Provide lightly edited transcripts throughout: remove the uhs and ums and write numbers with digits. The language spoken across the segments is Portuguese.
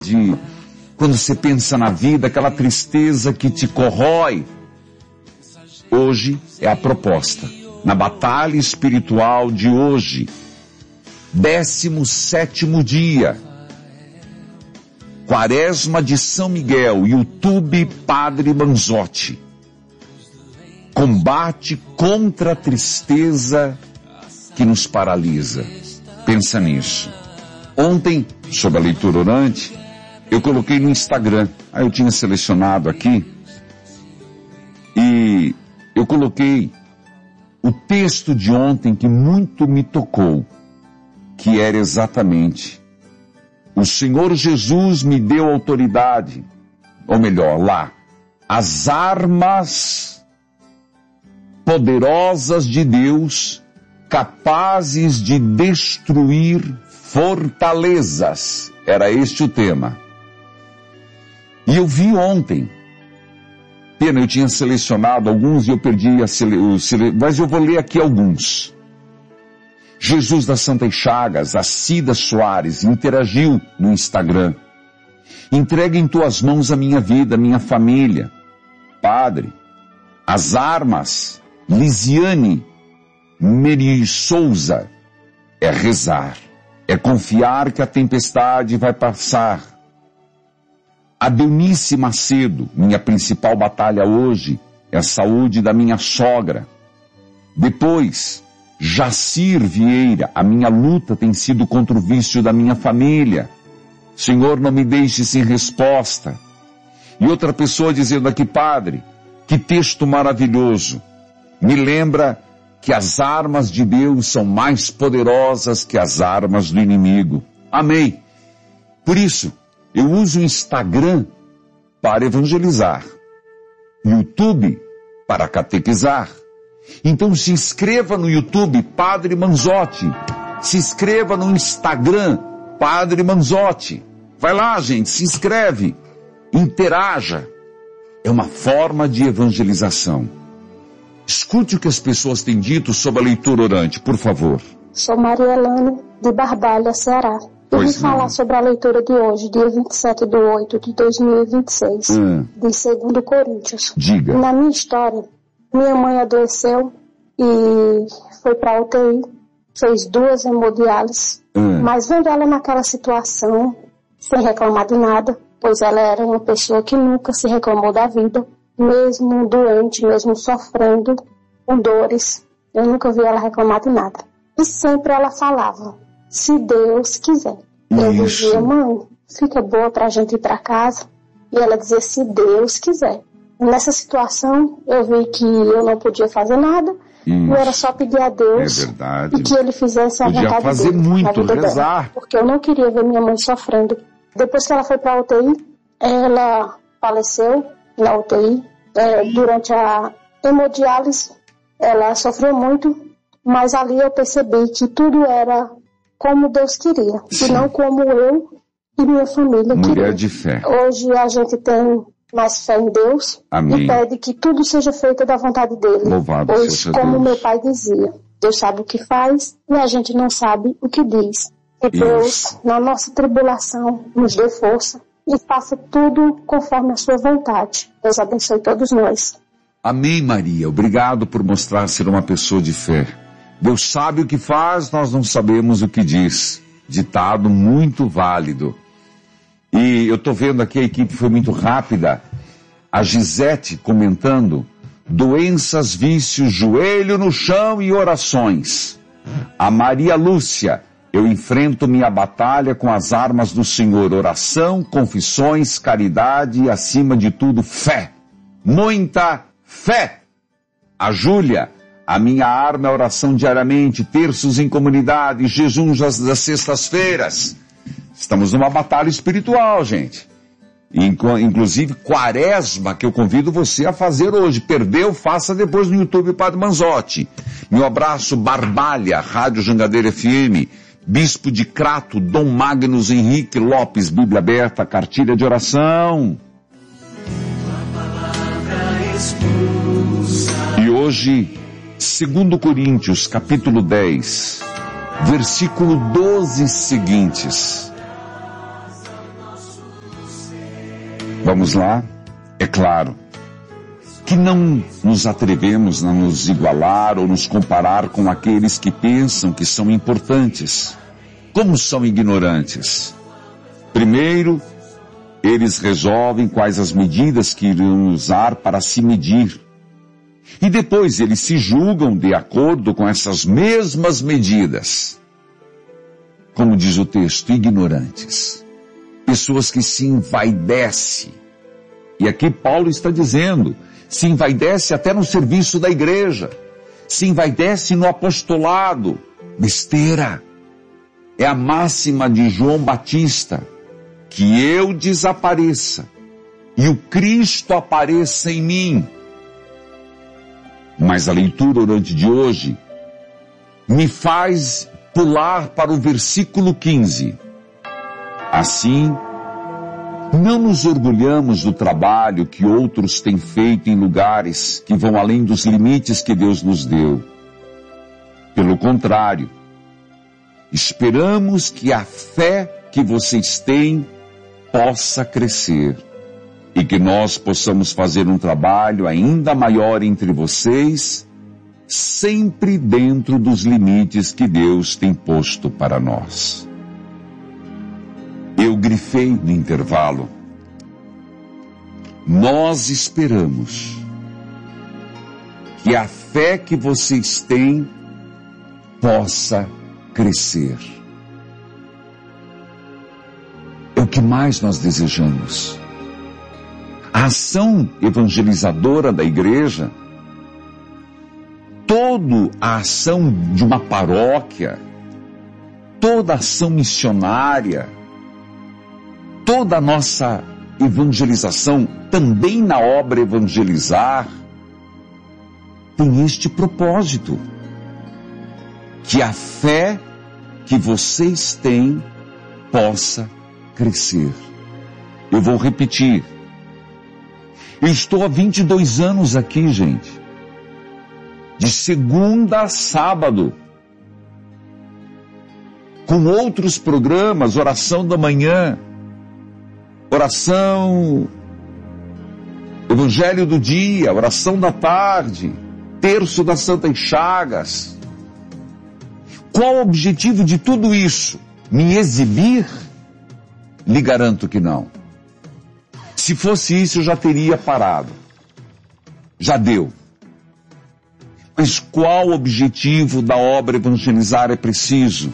de quando você pensa na vida, aquela tristeza que te corrói. Hoje é a proposta. Na batalha espiritual de hoje, 17º dia, Quaresma de São Miguel, YouTube Padre Manzotti. Combate contra a tristeza que nos paralisa. Pensa nisso. Ontem, sobre a leitura orante, eu coloquei no Instagram. Aí eu tinha selecionado aqui. E eu coloquei o texto de ontem que muito me tocou. Que era exatamente: o Senhor Jesus me deu autoridade. Ou melhor, lá. As armas poderosas de Deus, capazes de destruir fortalezas. Era este o tema. E eu vi ontem. Pena, eu tinha selecionado alguns e eu perdi mas eu vou ler aqui alguns. Jesus das Santas Chagas, a Cida Soares, interagiu no Instagram. Entregue em tuas mãos a minha vida, a minha família. Padre, as armas, Lisiane Meri Souza, é rezar, é confiar que a tempestade vai passar. A Deunice Macedo, minha principal batalha hoje é a saúde da minha sogra. Depois, Jacir Vieira, a minha luta tem sido contra o vício da minha família. Senhor, não me deixe sem resposta. E outra pessoa dizendo aqui: Padre, que texto maravilhoso. Me lembra que as armas de Deus são mais poderosas que as armas do inimigo. Amém. Por isso, eu uso o Instagram para evangelizar, YouTube para catequizar. Então se inscreva no YouTube Padre Manzotti, se inscreva no Instagram Padre Manzotti. Vai lá, gente, se inscreve, interaja. É uma forma de evangelização. Escute o que as pessoas têm dito sobre a leitura orante, por favor. Sou Maria Elane, de Barbalha, Ceará. Eu vim falar sobre a leitura de hoje, dia 27/8/2026, de 2 Coríntios. Diga. Na minha história, minha mãe adoeceu e foi para a UTI, fez 2 hemodiálises, mas vendo ela naquela situação, sem reclamar de nada, pois ela era uma pessoa que nunca se reclamou da vida, mesmo doente, mesmo sofrendo com dores, eu nunca vi ela reclamar de nada. E sempre ela falava: se Deus quiser. Eu dizia: mãe, fica boa pra gente ir pra casa. E ela dizia: se Deus quiser. E nessa situação, eu vi que eu não podia fazer nada. Eu era só pedir a Deus e que Ele fizesse a vontade dele na vida dela. Porque eu não queria ver minha mãe sofrendo. Depois que ela foi pra UTI, ela faleceu na UTI. Durante a hemodiálise, ela sofreu muito. Mas ali eu percebi que tudo era como Deus queria, e não como eu e minha família queria. Mulher de fé. Hoje a gente tem mais fé em Deus. Amém. E pede que tudo seja feito da vontade dele. Louvado pois, seja como Deus. Meu pai dizia, Deus sabe o que faz e a gente não sabe o que diz. E Deus, na nossa tribulação, nos dê força e faça tudo conforme a sua vontade. Deus abençoe todos nós. Amém, Maria. Obrigado por mostrar ser uma pessoa de fé. Deus sabe o que faz, nós não sabemos o que diz. Ditado muito válido. E eu estou vendo aqui, a equipe foi muito rápida. A Gisete comentando: doenças, vícios, joelho no chão e orações. A Maria Lúcia: eu enfrento minha batalha com as armas do Senhor. Oração, confissões, caridade e, acima de tudo, fé. Muita fé. A Júlia: a minha arma é oração diariamente, terços em comunidade, jejuns das sextas-feiras. Estamos numa batalha espiritual, gente. Inclusive, Quaresma, que eu convido você a fazer hoje. Perdeu? Faça depois no YouTube Padre Manzotti. Meu abraço, Barbalha, Rádio Jangadeira FM. Bispo de Crato, Dom Magnus Henrique Lopes, Bíblia Aberta, cartilha de oração. E hoje, 2 Coríntios, capítulo 10, versículo 12 seguintes. Vamos lá? É claro que não nos atrevemos a nos igualar ou nos comparar com aqueles que pensam que são importantes. Como são ignorantes? Primeiro, eles resolvem quais as medidas que irão usar para se medir. E depois eles se julgam de acordo com essas mesmas medidas. Como diz o texto, ignorantes. Pessoas que se envaidecem. E aqui Paulo está dizendo, se envaidece até no serviço da igreja. Se envaidece no apostolado. Besteira. É a máxima de João Batista. Que eu desapareça e o Cristo apareça em mim. Mas a leitura orante de hoje me faz pular para o versículo 15. Assim, não nos orgulhamos do trabalho que outros têm feito em lugares que vão além dos limites que Deus nos deu. Pelo contrário, esperamos que a fé que vocês têm possa crescer e que nós possamos fazer um trabalho ainda maior entre vocês, sempre dentro dos limites que Deus tem posto para nós. Eu grifei no intervalo. Nós esperamos que a fé que vocês têm possa crescer. É o que mais nós desejamos. A ação evangelizadora da igreja, toda a ação de uma paróquia, toda a ação missionária, toda a nossa evangelização, também na obra Evangelizar, tem este propósito, que a fé que vocês têm possa crescer. Eu vou repetir. Eu estou há 22 anos aqui, gente. De segunda a sábado. Com outros programas, oração da manhã, oração, evangelho do dia, oração da tarde, terço das Santas Chagas. Qual o objetivo de tudo isso? Me exibir? Lhe garanto que não. Se fosse isso, eu já teria parado. Já deu. Mas qual o objetivo da obra Evangelizar? É preciso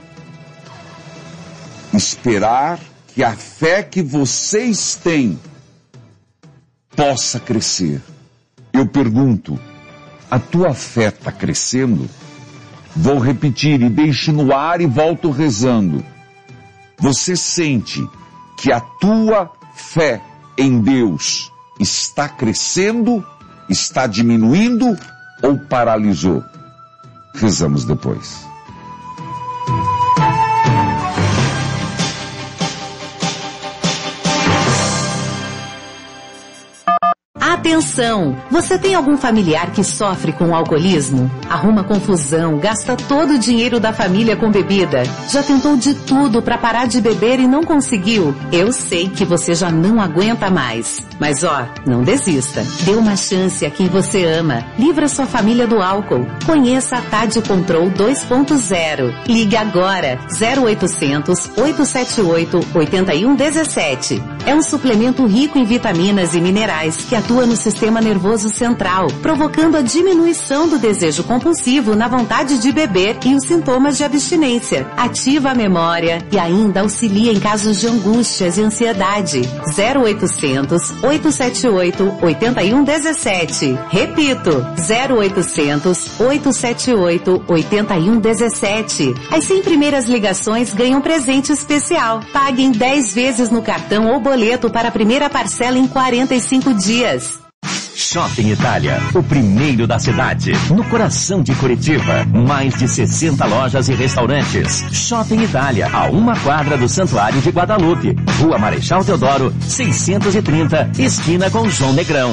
esperar que a fé que vocês têm possa crescer. Eu pergunto, a tua fé está crescendo? Vou repetir e deixo no ar e volto rezando. Você sente que a tua fé em Deus está crescendo, está diminuindo ou paralisou? Rezamos depois. Atenção! Você tem algum familiar que sofre com alcoolismo? Arruma confusão, gasta todo o dinheiro da família com bebida. Já tentou de tudo para parar de beber e não conseguiu? Eu sei que você já não aguenta mais. Mas não desista. Dê uma chance a quem você ama. Livra sua família do álcool. Conheça a TAD Control 2.0. Ligue agora 0800 878 8117. É um suplemento rico em vitaminas e minerais que atua no sistema nervoso central, provocando a diminuição do desejo compulsivo na vontade de beber e os sintomas de abstinência. Ativa a memória e ainda auxilia em casos de angústias e ansiedade. 0800 878 8117. Repito, 0800 878 8117. As 100 primeiras ligações ganham presente especial. Pague em 10 vezes no cartão ou boleto para a primeira parcela em 45 dias. Shopping Itália, o primeiro da cidade, no coração de Curitiba. Mais de 60 lojas e restaurantes. Shopping Itália, a 1 quadra do Santuário de Guadalupe. Rua Marechal Deodoro, 630, esquina com João Negrão.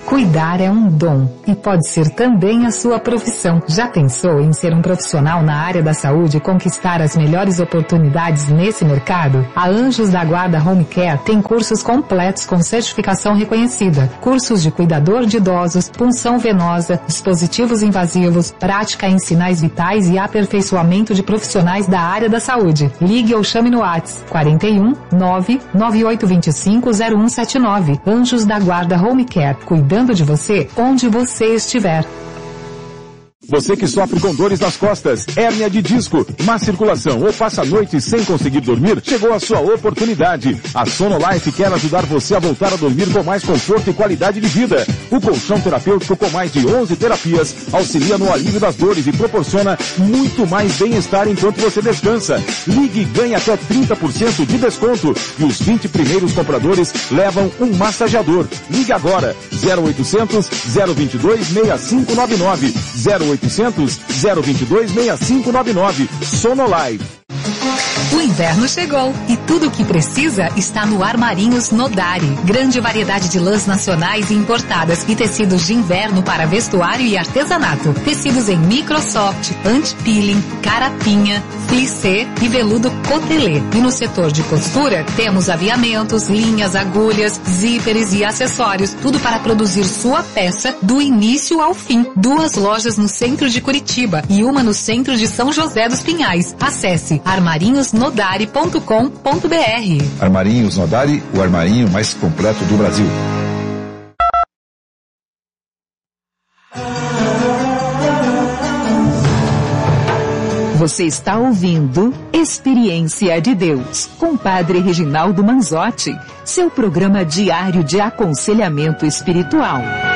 Cuidar é um dom e pode ser também a sua profissão. Já pensou em ser um profissional na área da saúde e conquistar as melhores oportunidades nesse mercado? A Anjos da Guarda Home Care tem cursos completos com certificação reconhecida. Cursos de cuidador de idosos, punção venosa, dispositivos invasivos, prática em sinais vitais e aperfeiçoamento de profissionais da área da saúde. Ligue ou chame no WhatsApp 41 99825 0179. Anjos da Guarda Home Care, cuidando de você onde você estiver. Você que sofre com dores nas costas, hérnia de disco, má circulação ou passa a noite sem conseguir dormir, chegou a sua oportunidade. A Sonolife quer ajudar você a voltar a dormir com mais conforto e qualidade de vida. O colchão terapêutico com mais de 11 terapias auxilia no alívio das dores e proporciona muito mais bem-estar enquanto você descansa. Ligue e ganhe até 30% de desconto e os 20 primeiros compradores levam um massageador. Ligue agora, 0800 022 6599, 0800 022 6599. Sonolife. O inverno chegou e tudo o que precisa está no Armarinhos Nodari. Grande variedade de lãs nacionais e importadas e tecidos de inverno para vestuário e artesanato. Tecidos em microsoft, anti-peeling, carapinha, plissé e veludo cotelê. E no setor de costura temos aviamentos, linhas, agulhas, zíperes e acessórios. Tudo para produzir sua peça do início ao fim. 2 lojas no centro de Curitiba e uma no centro de São José dos Pinhais. Acesse armarinhosnodari.com.br. Armarinhos Nodari, o armarinho mais completo do Brasil. Você está ouvindo Experiência de Deus, com o Padre Reginaldo Manzotti, seu programa diário de aconselhamento espiritual.